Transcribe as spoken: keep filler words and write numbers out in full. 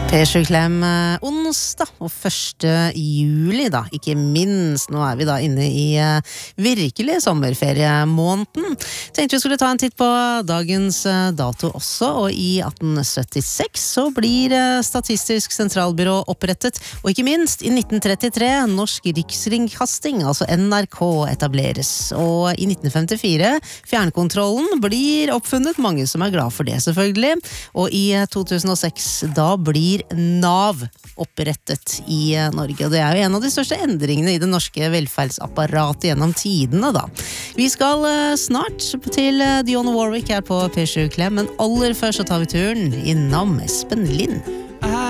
P sju Klem eh, onsdag og første juli da, ikke minst. Nå er vi da inne i eh, virkelig sommerferiemåneden. Tenkte vi skulle ta en titt på dagens eh, dato også, og i atten syttiseks så blir eh, Statistisk sentralbyrå opprettet, og ikke minst i nitten trettitre Norsk Riksringkasting, altså N R K, etableres. Og i nitten femtifire fjernkontrollen blir oppfunnet, mange som er glad for det selvfølgelig, og i eh, to tusen og seks da blir Nav opprettet i Norge, og det er jo en av de største endringene i det norske velferdsapparatet gjennom tidene da. Vi skal snart til Dionne Warwick her på P sju Klem, men aller først så tar vi turen innom Espen Lind.